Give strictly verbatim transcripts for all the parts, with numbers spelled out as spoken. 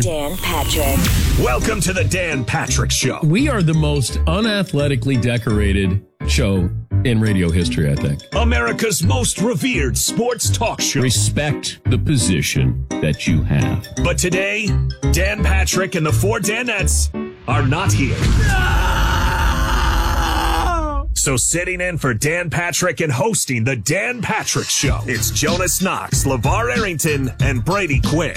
Dan Patrick. Welcome to the Dan Patrick Show. We are the most unathletically decorated show in radio history, I think. America's most revered sports talk show. Respect the position that you have. But today, Dan Patrick and the four Danettes are not here. No! So sitting in for Dan Patrick and hosting the Dan Patrick Show, it's Jonas Knox, LeVar Arrington, and Brady Quinn.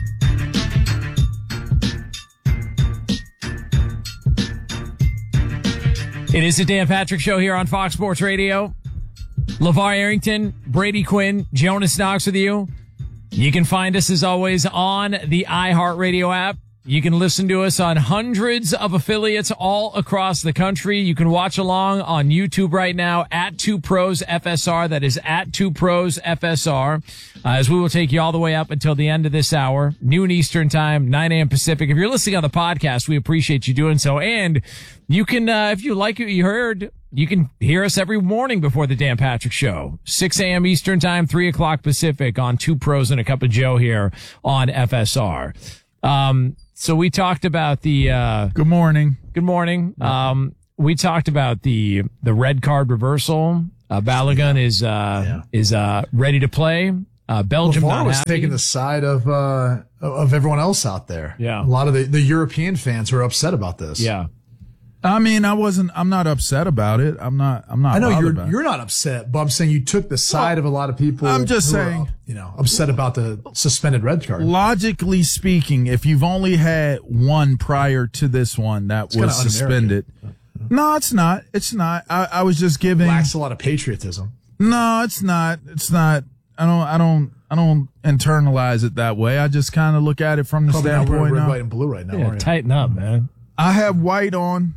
It is the Dan Patrick Show here on Fox Sports Radio. LeVar Arrington, Brady Quinn, Jonas Knox with you. You can find us, as always, on the iHeartRadio app. You can listen to us on hundreds of affiliates all across the country. You can watch along on YouTube right now at two pros F S R. That is at two pros F S R. Uh, as we will take you all the way up until the end of this hour, noon Eastern time, nine a.m. Pacific. If you're listening on the podcast, we appreciate you doing so. And you can, uh, if you like what you heard, you can hear us every morning before the Dan Patrick Show. six a.m. Eastern time, three o'clock Pacific on Two Pros and a Cup of Joe here on F S R. Um, So we talked about the, uh, good morning. Good morning. Um, we talked about the, the red card reversal. Uh, Balogun is, uh, yeah. is, uh, ready to play. Uh, Belgium not was happy. taking the side of, uh, of everyone else out there. Yeah. A lot of the, the European fans were upset about this. Yeah. I mean, I wasn't, I'm not upset about it. I'm not, I'm not. I know you're, about you're it. not upset, but I'm saying you took the side well, of a lot of people. I'm just who saying, are, you know, upset about the suspended red card. Logically speaking, if you've only had one prior to this one that it's was suspended. No, it's not. It's not. I, I was just giving. Lacks a lot of patriotism. No, it's not. It's not. I don't, I don't, I don't internalize it that way. I just kind of look at it from the Probably standpoint. Red, now. white, and blue right now. Yeah, tighten up, man. I have white on.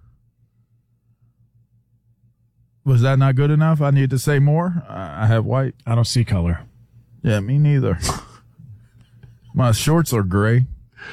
Was that not good enough? I need to say more. I have white. I don't see color. Yeah, me neither. My shorts are gray.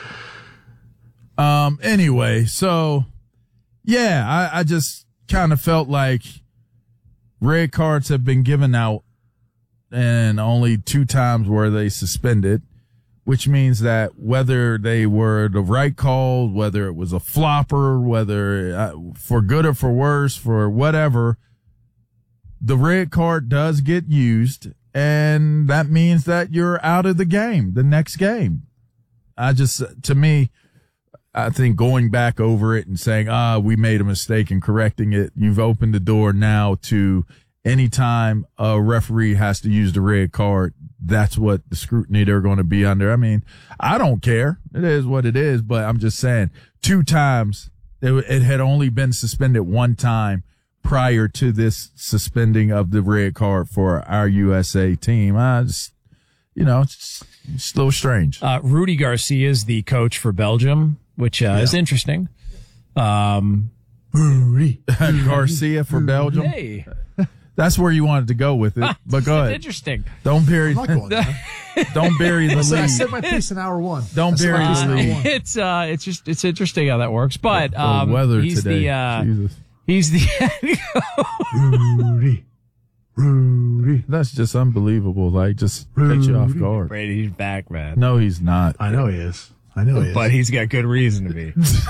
Um. Anyway, so yeah, I, I just kind of felt like red cards have been given out, and only two times were they suspended, which means that whether they were the right call, whether it was a flopper, whether uh, for good or for worse, for whatever, the red card does get used, and that means that you're out of the game, the next game. I just, to me, I think going back over it and saying, ah, we made a mistake in correcting it, you've opened the door now to anytime a referee has to use the red card, that's what the scrutiny they're going to be under. I mean, I don't care. It is what it is, but I'm just saying two times, it, it had only been suspended one time prior to this suspending of the red card for our U S A team. I just, you know, it's, it's a little strange. Uh, Rudy Garcia is the coach for Belgium, which uh, yeah. is interesting. Um, Rudy. Garcia for Belgium. Hey. That's where you wanted to go with it, but go ahead. Interesting. Don't bury, don't bury the lead. I said my piece in hour one. Don't bury uh, the lead. It's, uh, it's just, it's interesting how that works, but, um, the weather he's today. the, uh, Jesus. He's the head coach. Rudy. Rudy. That's just unbelievable. Like, just takes you off guard. Brady's back, man. No, he's not. I know he is. I know he is. But he's got good reason to be.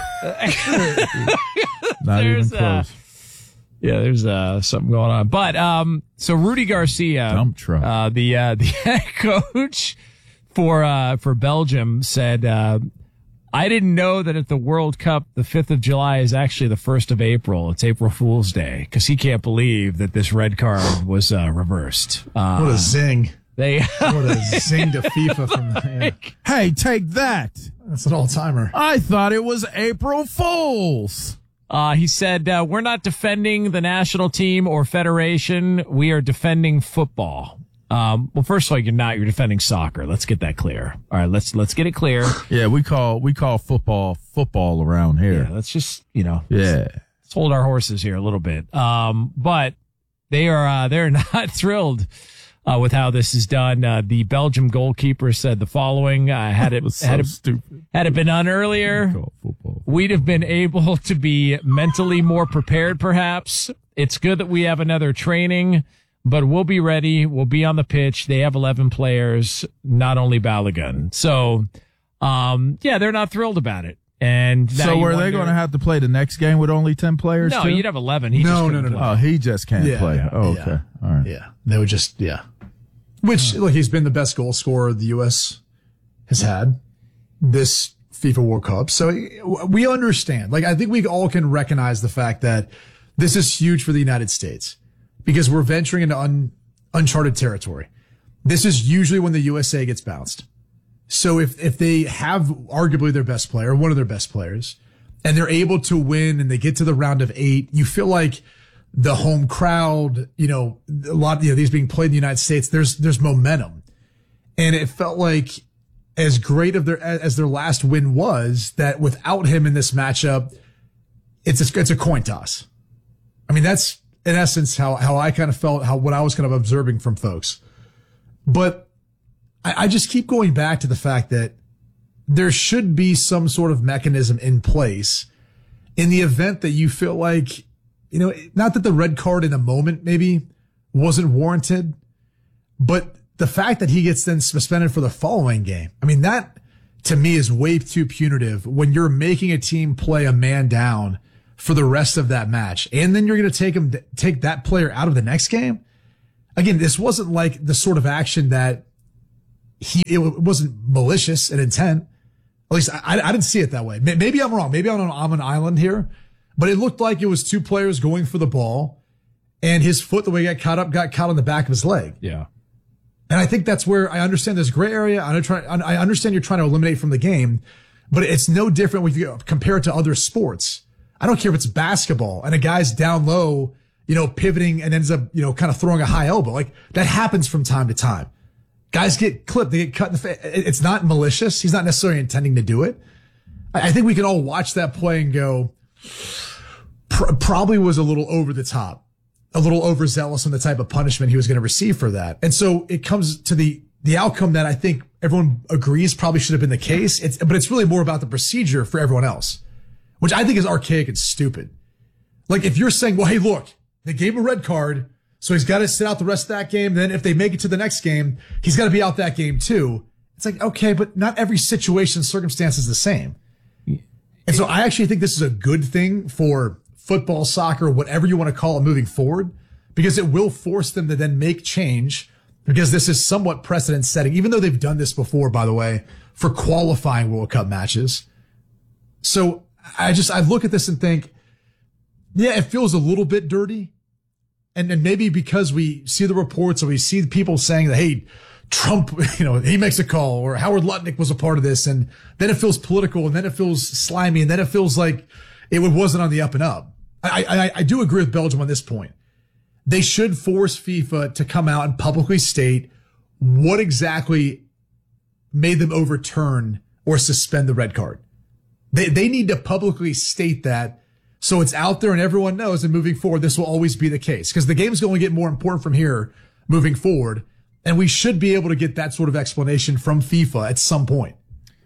Not even close. Uh, yeah, there's uh, something going on. But um, so Rudy Garcia, dump truck. Uh, the uh, the head coach for uh, for Belgium said, uh, I didn't know that at the World Cup, the fifth of July is actually the first of April. It's April Fool's Day, because he can't believe that this red card was uh, reversed. Uh, what a zing. They what a zing to FIFA from the, yeah. Hey, take that. That's an all-timer. I thought it was April Fool's. Uh, he said, uh, we're not defending the national team or federation. We are defending football. Um, well, first of all, you're not. You're defending soccer. Let's get that clear. All right, let's let's get it clear. Yeah, we call we call football football around here. Yeah, let's just you know. Yeah, let's, let's hold our horses here a little bit. Um, but they are uh, they're not thrilled uh, with how this is done. Uh, the Belgium goalkeeper said the following: uh, "Had it, so had, it stupid. had it been done earlier, we'd have been able to be mentally more prepared. Perhaps it's good that we have another training." But we'll be ready. We'll be on the pitch. They have eleven players, not only Balogun. So, Um, yeah, they're not thrilled about it. And so were they going to have to play the next game with only ten players? No, too? you'd have eleven. He No, just no, couldn't no, no. play. Oh, he just can't Yeah, play. yeah, oh, okay. yeah. All right. Yeah. They would just, yeah. Which, look, he's been the best goal scorer the U S has had this FIFA World Cup. So we understand. Like, I think we all can recognize the fact that this is huge for the United States because we're venturing into un, uncharted territory. This is usually when the U S A gets bounced. So if, if they have arguably their best player, one of their best players, and they're able to win and they get to the round of eight, you feel like the home crowd, you know, a lot of, you know, these being played in the United States, there's, there's momentum. And it felt like as great of their, as their last win was, that without him in this matchup, it's a, it's a coin toss. I mean, that's in essence how, how I kind of felt, how, what I was kind of observing from folks. But I, I just keep going back to the fact that there should be some sort of mechanism in place in the event that you feel like, you know, not that the red card in a moment maybe wasn't warranted, but the fact that he gets then suspended for the following game. I mean, that to me is way too punitive when you're making a team play a man down for the rest of that match. And then you're going to take him, take that player out of the next game. Again, this wasn't like the sort of action that he, it wasn't malicious in intent. At least I, I didn't see it that way. Maybe I'm wrong. Maybe I'm on, I'm an island here, but it looked like it was two players going for the ball and his foot, the way he got caught up, got caught on the back of his leg. Yeah. And I think that's where I understand this gray area. I understand you're trying to eliminate from the game, but it's no different when you compare it to other sports. I don't care if it's basketball and a guy's down low, you know, pivoting and ends up, you know, kind of throwing a high elbow. Like that happens from time to time. Guys get clipped. They get cut in the face. It's not malicious. He's not necessarily intending to do it. I think we can all watch that play and go, pr- probably was a little over the top, a little overzealous on the type of punishment he was going to receive for that. And so it comes to the, the outcome that I think everyone agrees probably should have been the case. It's, but it's really more about the procedure for everyone else, which I think is archaic and stupid. Like if you're saying, well, hey, look, they gave him a red card, so he's got to sit out the rest of that game. Then if they make it to the next game, he's got to be out that game too. It's like, okay, but not every situation and circumstance is the same. And so I actually think this is a good thing for football, soccer, whatever you want to call it moving forward, because it will force them to then make change because this is somewhat precedent setting, even though they've done this before, by the way, for qualifying World Cup matches. So I just, I look at this and think, yeah, it feels a little bit dirty. And and maybe because we see the reports or we see people saying that, hey, Trump, you know, he makes a call or Howard Lutnick was a part of this. And then it feels political and then it feels slimy and then it feels like it wasn't on the up and up. I, I, I do agree with Belgium on this point. They should force FIFA to come out and publicly state what exactly made them overturn or suspend the red card. They, they need to publicly state that. So it's out there and everyone knows, and moving forward, this will always be the case because the game's going to get more important from here moving forward. And we should be able to get that sort of explanation from FIFA at some point.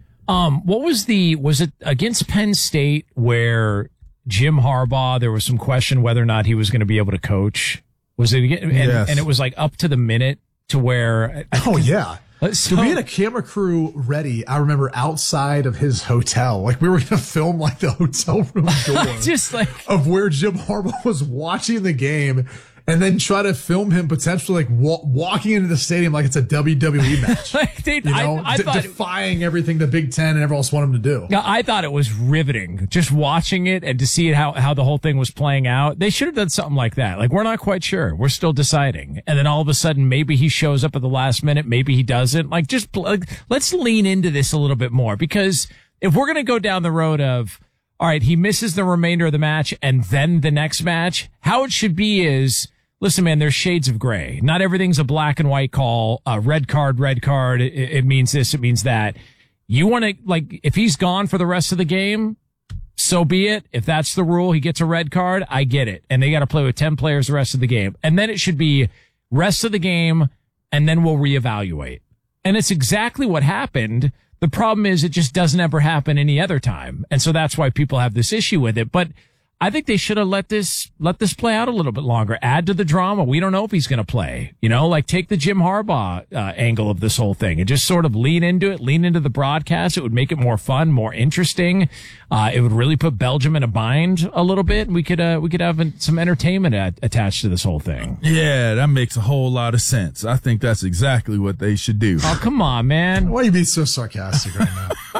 Um, what was the, was it against Penn State where Jim Harbaugh, there was some question whether or not he was going to be able to coach? Was it, and, yes. and it was like up to the minute to where. Oh, yeah. So, so we had a camera crew ready, I remember, outside of his hotel. Like we were going to film like the hotel room door just like of where Jim Harbaugh was watching the game and then try to film him potentially like wa- walking into the stadium like it's a W W E match. like they, you know, I, I de- thought, defying everything the Big Ten and everyone else wanted him to do. I thought it was riveting just watching it and to see it how, how the whole thing was playing out. They should have done something like that. Like, we're not quite sure. We're still deciding. And then all of a sudden, maybe he shows up at the last minute. Maybe he doesn't. Like, just like, let's lean into this a little bit more because if we're going to go down the road of, all right, he misses the remainder of the match and then the next match, how it should be is, listen, man, there's shades of gray. Not everything's a black and white call. Uh, red card, red card. It, it means this. It means that. You want to, like, if he's gone for the rest of the game, so be it. If that's the rule, he gets a red card. I get it. And they got to play with ten players the rest of the game. And then it should be rest of the game, and then we'll reevaluate. And it's exactly what happened. The problem is it just doesn't ever happen any other time. And so that's why people have this issue with it. But I think they should have let this let this play out a little bit longer. Add to the drama. We don't know if he's going to play. You know, like take the Jim Harbaugh uh, angle of this whole thing and just sort of lean into it, lean into the broadcast. It would make it more fun, more interesting. Uh, it would really put Belgium in a bind a little bit. We could uh, we could have some entertainment at, attached to this whole thing. Yeah, that makes a whole lot of sense. I think that's exactly what they should do. Oh, come on, man. Why are you being so sarcastic right now?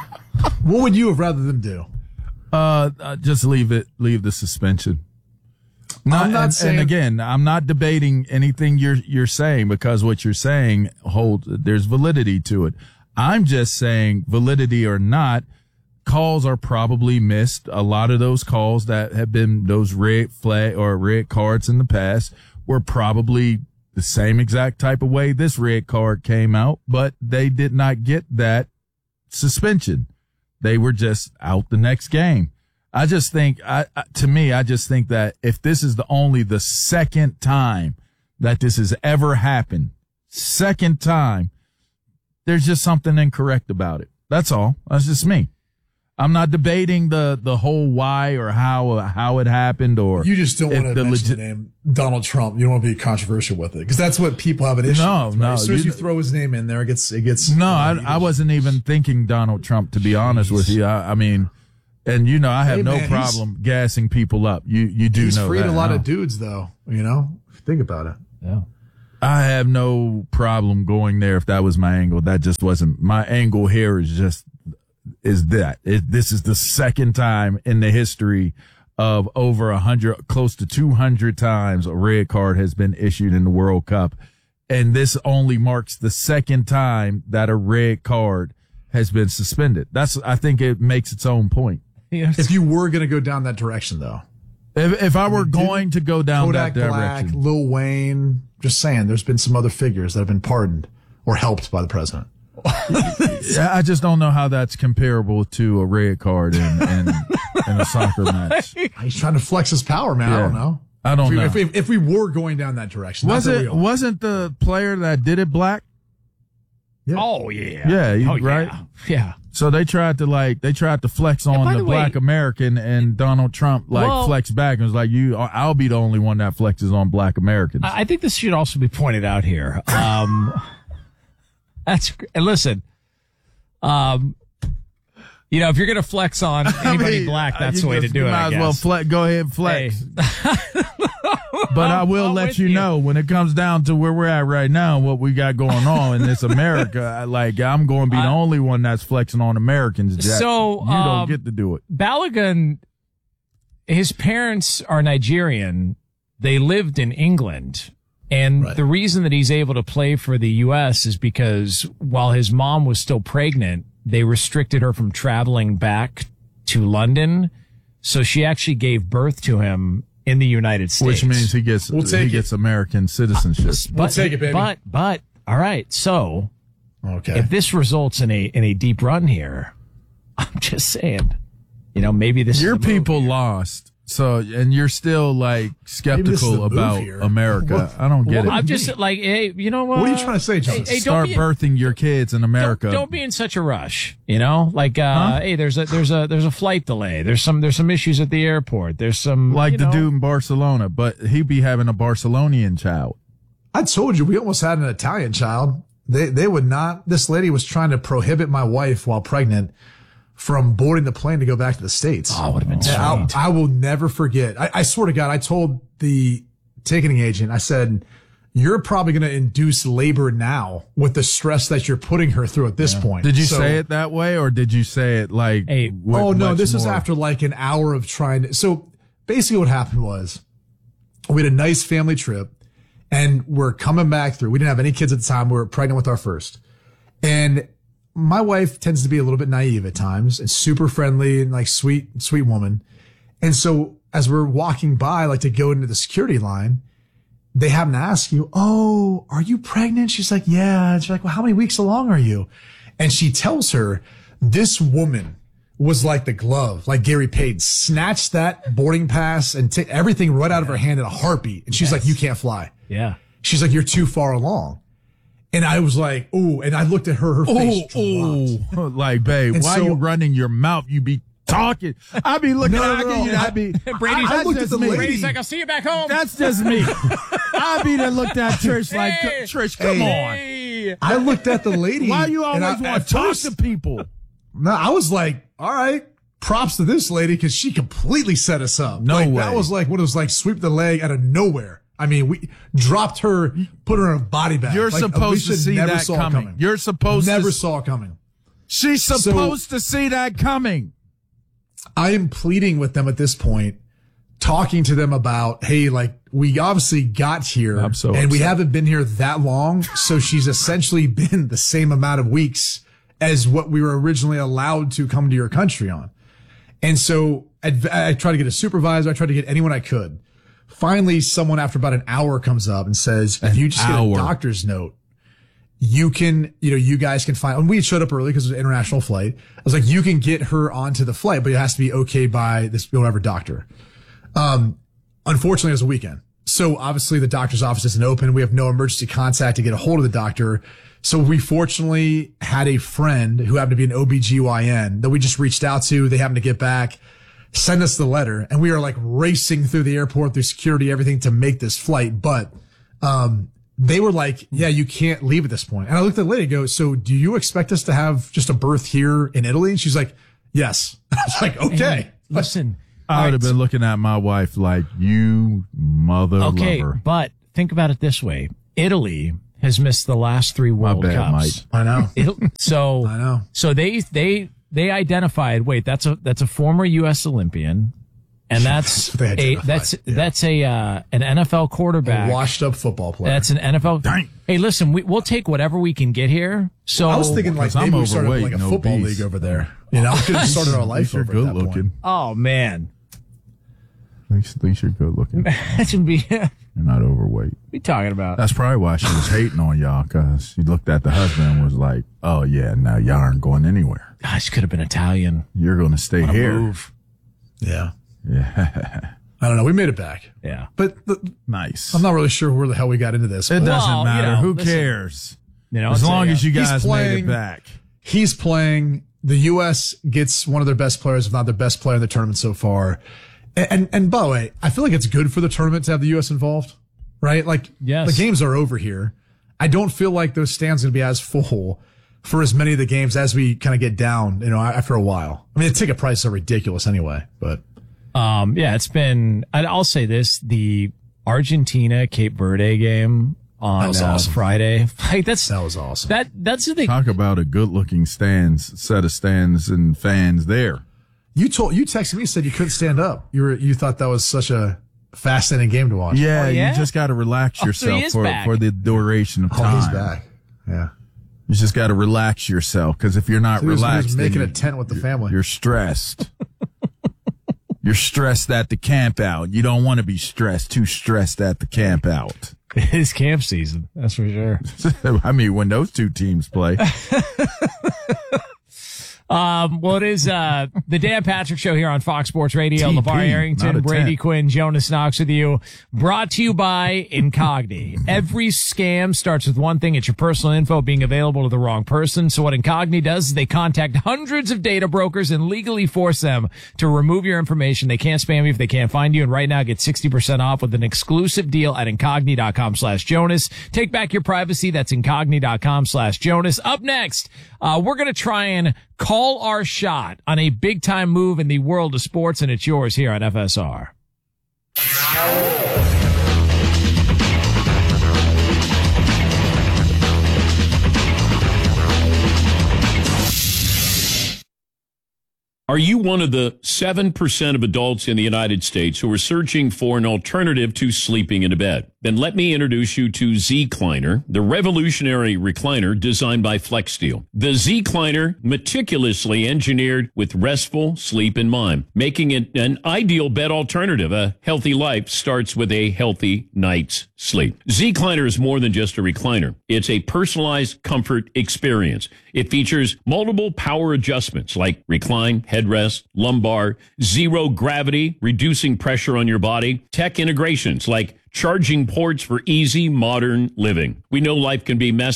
What would you have rather them do? Uh, uh, just leave it, leave the suspension. Not, I'm not and, saying, and again, I'm not debating anything you're, you're saying because what you're saying holds, there's validity to it. I'm just saying validity or not, calls are probably missed. A lot of those calls that have been those red flag or red cards in the past were probably the same exact type of way this red card came out, but they did not get that suspension. They were just out the next game. I just think, I, I, to me, I just think that if this is the only the second time that this has ever happened, second time, there's just something incorrect about it. That's all. That's just me. I'm not debating the, the whole why or how, how it happened or. You just don't want to the mention legit- the name Donald Trump. You don't want to be controversial with it because that's what people have an issue No, with. Right? no, As soon as you- you throw his name in there, it gets, it gets. No, uh, I, I wasn't even thinking Donald Trump, to be honest with you. I, I mean, and you know, I have Hey, no man, he's- problem gassing people up. You, you do He's know freed that. a lot huh? of dudes though, you know? Think about it. Yeah. I have no problem going there if that was my angle. That just wasn't my angle here is just, is that it, this is the second time in the history of over a hundred, close to two hundred times a red card has been issued in the World Cup. And this only marks the second time that a red card has been suspended. That's, I think it makes its own point. If you were going to go down that direction though, If, if I were going to go down Kodak that Black, direction, Lil Wayne, just saying, there's been some other figures that have been pardoned or helped by the president. Yeah, I just don't know how that's comparable to a red card in, in, in a soccer match. He's trying to flex his power, man. I Yeah. don't know. I don't if we, know. If we, if we were going down that direction, Was not that it, we are. wasn't the player that did it black? Oh, yeah. Yeah, you- oh, right? Yeah. yeah. So they tried to like, they tried to flex on by the, the way- black American and Donald Trump like Well- flexed back and was like, you, I'll be the only one that flexes on black Americans. I I think this should also be pointed out here. Um, that's, and listen, um, you know, if you're going to flex on anybody I mean, black, that's you the way just- to do you it, might I as well guess. flex, go ahead and flex. Hey. But I will I'm let with you, you. know when it comes down to where we're at right now, what we got going on in this America. I- Like I'm going to be the I- only one that's flexing on Americans. Jack. So, you don't um, get to do it. Balogun, his parents are Nigerian. They lived in England. And Right. the reason that he's able to play for the U S is because while his mom was still pregnant, they restricted her from traveling back to London. So she actually gave birth to him in the United States. Which means he gets We'll he take it. gets American citizenship. but, We'll take it, baby. But, but, all right. So Okay. if this results in a, in a deep run here, I'm just saying, you know, maybe this Your is the move people here. lost. So and you're still like this is skeptical the move about here. America. What- I don't get what- it. I'm just like, hey, you know what? What are you trying to say, John? Hey, hey, Start don't be, birthing your kids in America. Don't, don't be in such a rush. You know, like, uh, hey, there's a there's a there's a flight delay. There's some there's some issues at the airport. There's some like you the know, dude in Barcelona, but he be having a Barcelonian child. I told you we almost had an Italian child. They they would not. This lady was trying to prohibit my wife while pregnant from boarding the plane to go back to the States. Oh, would have been And I'll- sweet. I will never forget. I, I swear to God, I told the ticketing agent, I said, you're probably going to induce labor now with the stress that you're putting her through at this point. Did you So- say it that way, or did you say it like? Hey, with Oh no, much this was more- after like an hour of trying to. So basically what happened was we had a nice family trip and we're coming back through. We didn't have any kids at the time. We were pregnant with our first. And my wife tends to be a little bit naive at times and super friendly and like sweet, sweet woman. And so as we're walking by, like to go into the security line, they happen to ask you, oh, are you pregnant? She's like, yeah. And she's like, well, how many weeks along are you? And she tells her this woman was like the glove, like Gary Payton, snatched that boarding pass and took everything right out of her hand in a heartbeat. And she's like, you can't fly. Yeah. She's like, you're too far along. And I was like, ooh, and I looked at her, her face dropped. Oh, like, babe, And why so- you running your mouth? You be talking. I be looking No, at no, no, you. no. I be. Brady's- I, I looked at the me. lady. Brady's like, I'll see you back home. That's just me. I be there looked at Trish like, Hey. Trish, come Hey. on. I looked at the lady. Why you and always I- want at to talk first- to people? No, I was like, all right, props to this lady because she completely set us up. No like, way. That was like what it was like sweep the leg out of nowhere. I mean, we dropped her, put her in a body bag. You're Like, supposed Alicia to see never that saw it coming. You're supposed never to. saw it coming. She's supposed to see that coming. I am pleading with them at this point, talking to them about, hey, like we obviously got here I'm so and we upset. haven't been here that long. So she's essentially been the same amount of weeks as what we were originally allowed to come to your country on. And so I, I tried to get a supervisor. I tried to get anyone I could. Finally, someone after about an hour comes up and says, if you just get hour. a doctor's note, you can, you know, you guys can find, and we showed up early because it was an international flight. I was like, you can get her onto the flight, but it has to be okay by this whatever doctor. Um, unfortunately, it was a weekend. So obviously the doctor's office isn't open. We have no emergency contact to get a hold of the doctor. So we fortunately had a friend who happened to be an O B G Y N that we just reached out to. They happened to get back, send us the letter, and we are like racing through the airport, through security, everything to make this flight. But, um, they were like, yeah, you can't leave at this point. And I looked at the lady and go, so do you expect us to have just a birth here in Italy? And she's like, yes. I was like, okay. Listen. I would have all right, been looking at my wife like, you mother Okay, lover. but think about it this way. Italy has missed the last three World bad, Cups. I know. It- so I know. So they they they identified. Wait, that's a that's a former U S Olympian, and that's That's what they a identified, that's yeah. that's a uh, an N F L quarterback. Washed up football player. That's an N F L. Dang. Hey, listen, we, we'll take whatever we can get here. So I was thinking like 'cause I'm maybe we started overweight like a and football obese. league over there. You know, we could have started our At life least you're over good at that looking. point. oh man, At least, at least you're good looking. that should be You're not overweight. we talking about. That's probably why she was hating on y'all, because she looked at the husband and was like, oh, yeah, now y'all aren't going anywhere. Gosh, could have been Italian. You're going to stay here. Move. Yeah. Yeah. I don't know. We made it back. Yeah. But the, Nice. I'm not really sure where the hell we got into this. It but doesn't Well, you matter. know, Who listen. cares? You know, As it's long a, as you He's guys made playing- it back. He's playing. The U S gets one of their best players, if not their best player in the tournament so far. And, and, and by the way, I feel like it's good for the tournament to have the U S involved, right? Like, Yes. the games are over here. I don't feel like those stands going to be as full for as many of the games as we kind of get down, you know, after a while. I mean, the ticket prices are ridiculous anyway, but Um, yeah, it's been, and I'll say this, the Argentina Cape Verde game on That was uh, awesome. Friday. Like that's, that was awesome. that, that's the thing. Talk about a good looking stands, set of stands and fans there. You told, you texted me, said you couldn't stand up. You were, you thought that was such a fascinating game to watch. Yeah, Oh, yeah? you just got to relax so he yourself is for, back. for the duration of Oh, time. he's back. Yeah. You just got to relax yourself, because if you're not He was, he was relaxed, then making a you- tent with the family. You're stressed. You're stressed at the camp out. You don't want to be stressed, too stressed at the camp out. It is camp season. That's for sure. I mean, when those two teams play. Um, well, it is, uh, the Dan Patrick Show here on Fox Sports Radio. T P, LeVar not Arrington, a Brady tent. Quinn, Jonas Knox with you. Brought to you by Incogni. Every scam starts with one thing. It's your personal info being available to the wrong person. So what Incogni does is they contact hundreds of data brokers and legally force them to remove your information. They can't spam you if they can't find you. And right now, get sixty percent off with an exclusive deal at incogni.com slash Jonas. Take back your privacy. That's incogni.com slash Jonas. Up next, uh, we're going to try and call our shot on a big time move in the world of sports, and it's yours here on F S R. Are you one of the seven percent of adults in the United States who are searching for an alternative to sleeping in a bed? Then let me introduce you to Z-Cliner, the revolutionary recliner designed by FlexSteel. The Z-Cliner, meticulously engineered with restful sleep in mind, making it an ideal bed alternative. A healthy life starts with a healthy night's sleep. Z-Cliner is more than just a recliner. It's a personalized comfort experience. It features multiple power adjustments like recline, headrest, lumbar, zero gravity, reducing pressure on your body, tech integrations like charging ports for easy modern living. We know life can be messy.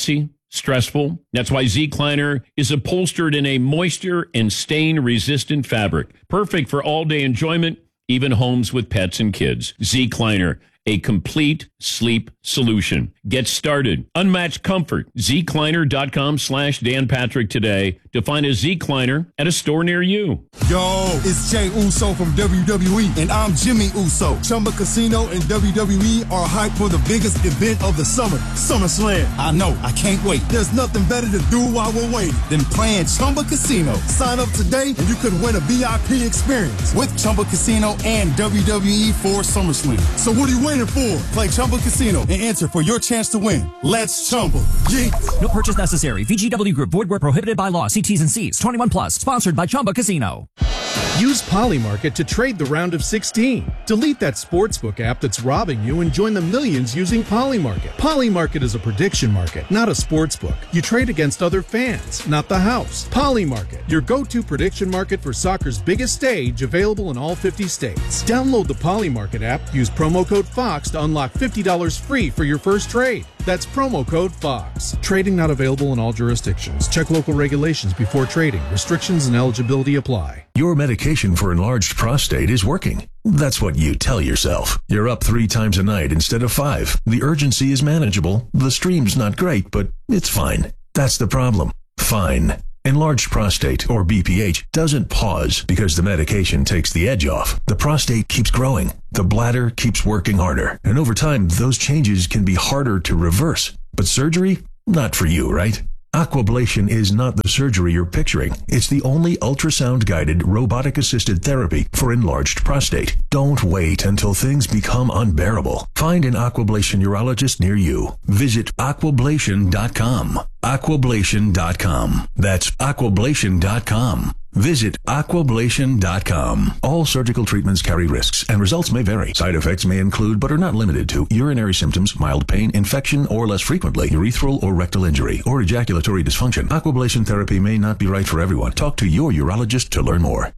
stressful. That's why Zecliner is upholstered in a moisture and stain-resistant fabric. Perfect for all-day enjoyment, even homes with pets and kids. Zecliner, a complete sleep solution. Get started. Unmatched comfort. Zecliner.com slash Dan Patrick today to find a Zecliner at a store near you. Yo, it's Jay Uso from W W E, and I'm Jimmy Uso. Chumba Casino and W W E are hyped for the biggest event of the summer, SummerSlam. I know, I can't wait. There's nothing better to do while we're waiting than playing Chumba Casino. Sign up today and you could win a V I P experience with Chumba Casino and W W E for SummerSlam. So what are you waiting for? Play Chumba Casino and enter for your chance to win. Let's Chumba. Yeah. No purchase necessary. V G W Group. Void where prohibited by law. See T's and C's. twenty-one plus. Sponsored by Chumba Casino. Use Polymarket to trade the round of sixteen. Delete that sportsbook app that's robbing you and join the millions using Polymarket. Polymarket is a prediction market, not a sportsbook. You trade against other fans, not the house. Polymarket, your go-to prediction market for soccer's biggest stage, available in all fifty states. Download the Polymarket app, use promo code FOX to unlock fifty dollars free for your first trade. That's promo code FOX. Trading not available in all jurisdictions. Check local regulations before trading. Restrictions and eligibility apply. Your medication for enlarged prostate is working. That's what you tell yourself. You're up three times a night instead of five. The urgency is manageable. The stream's not great, but it's fine. That's the problem. Fine. Enlarged prostate, or B P H, doesn't pause because the medication takes the edge off. The prostate keeps growing. The bladder keeps working harder. And over time, those changes can be harder to reverse. But surgery? Not for you, right? Aquablation is not the surgery you're picturing. It's the only ultrasound-guided, robotic-assisted therapy for enlarged prostate. Don't wait until things become unbearable. Find an Aquablation urologist near you. Visit aquablation dot com. aquablation dot com. That's aquablation dot com. Visit aquablation dot com. All surgical treatments carry risks, and results may vary. Side effects may include, but are not limited to, urinary symptoms, mild pain, infection, or less frequently, urethral or rectal injury, or ejaculatory dysfunction. Aquablation therapy may not be right for everyone. Talk to your urologist to learn more.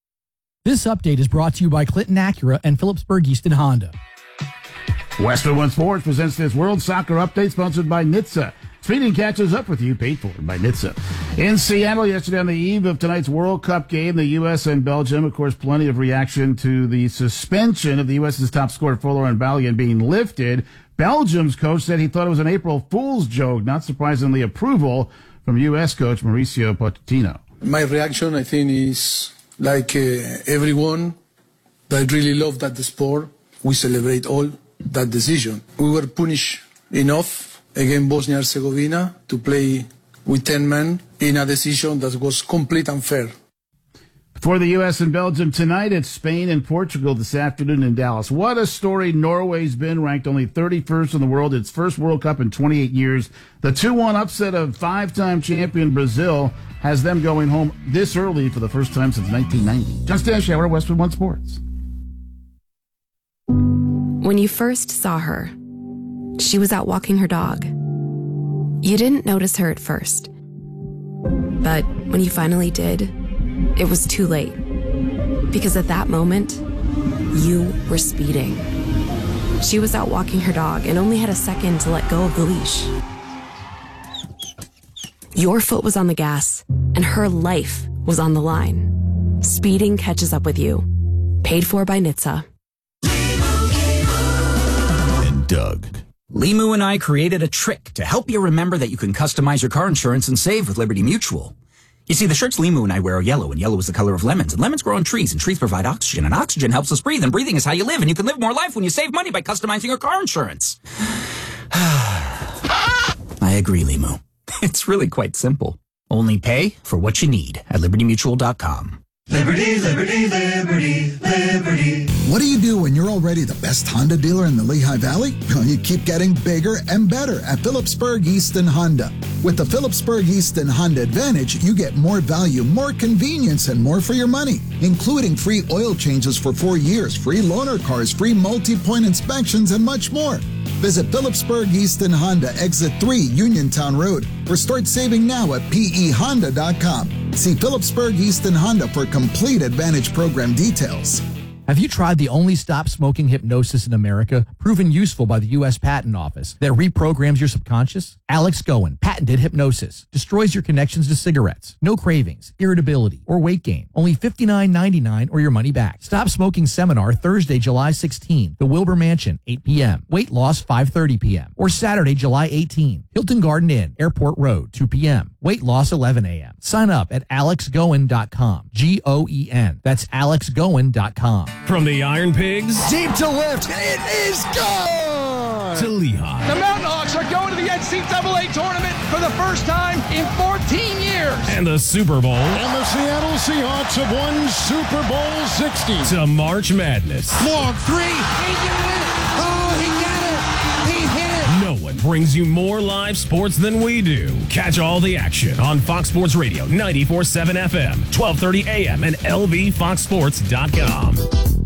This update is brought to you by Clinton Acura and Phillipsburg Easton Honda. Westwood One Sports presents this World Soccer Update, sponsored by N H T S A. Speeding catches up with you, paid for by N H T S A. In Seattle yesterday on the eve of tonight's World Cup game, the U S and Belgium, of course, plenty of reaction to the suspension of the U S's top scorer, Folarin Balogun, being lifted. Belgium's coach said he thought it was an April Fool's joke. Not surprisingly, approval from U S coach Mauricio Pochettino. My reaction, I think, is like uh, everyone that really love that the sport. We celebrate all that decision. We were punished enough against Bosnia and Herzegovina to play with ten men in a decision that was complete and fair. For the U S and Belgium tonight, it's Spain and Portugal this afternoon in Dallas. What a story Norway's been, ranked only thirty-first in the world, its first World Cup in twenty-eight years. The two one upset of five-time champion Brazil has them going home this early for the first time since nineteen ninety. John Stanshauer, Westwood One Sports. When you first saw her, she was out walking her dog. You didn't notice her at first. But when you finally did, it was too late. Because at that moment, you were speeding. She was out walking her dog and only had a second to let go of the leash. Your foot was on the gas, and her life was on the line. Speeding catches up with you. Paid for by N H T S A. And Doug. Limu and I created a trick to help you remember that you can customize your car insurance and save with Liberty Mutual. You see, the shirts Limu and I wear are yellow, and yellow is the color of lemons, and lemons grow on trees, and trees provide oxygen, and oxygen helps us breathe, and breathing is how you live, and you can live more life when you save money by customizing your car insurance. I agree, Limu. It's really quite simple. Only pay for what you need at liberty mutual dot com. Liberty, liberty, liberty, liberty. What do you do when you're already the best Honda dealer in the Lehigh Valley? Well, you keep getting bigger and better at Phillipsburg Easton Honda. With the Phillipsburg Easton Honda Advantage, you get more value, more convenience, and more for your money, including free oil changes for four years, free loaner cars, free multi-point inspections, and much more. Visit Phillipsburg Easton Honda, Exit three, Uniontown Road, or start saving now at P E honda dot com. See Phillipsburg Easton Honda for complete Advantage program details. Have you tried the only stop smoking hypnosis in America, proven useful by the U S Patent Office, that reprograms your subconscious? Alex Goen, patented hypnosis, destroys your connections to cigarettes. No cravings, irritability, or weight gain. Only fifty-nine ninety-nine or your money back. Stop Smoking Seminar Thursday, July sixteenth, the Wilbur Mansion, eight p.m. Weight loss, five thirty p.m. Or Saturday, July eighteenth, Hilton Garden Inn, Airport Road, two p.m. Weight loss, eleven a.m. Sign up at alex goen dot com. G O E N. That's alex goen dot com. From the Iron Pigs Deep to lift. It is gone. to Lehigh. The Mountain Hawks are going to the N C double A tournament for the first time in fourteen years. And the Super Bowl. And the Seattle Seahawks have won Super Bowl sixty. To March Madness. Long three. He did it. Oh, he got it. He hit it. No one brings you more live sports than we do. Catch all the action on Fox Sports Radio, ninety-four point seven F M, twelve thirty A M, and L V fox sports dot com.